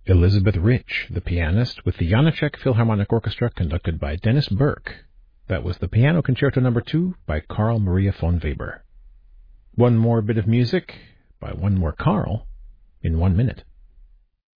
Elizabeth Rich, the pianist, with the Janáček Philharmonic Orchestra conducted by Dennis Burke. That was the Piano Concerto No. 2 by Carl Maria von Weber. One more bit of music by one more Carl in 1 minute.